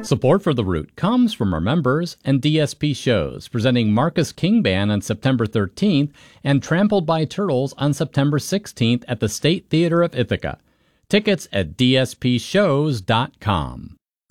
Support for The Root comes from our members and DSP Shows, presenting Marcus King Band on September 13th and Trampled by Turtles on September 16th at the State Theater of Ithaca. Tickets at dspshows.com.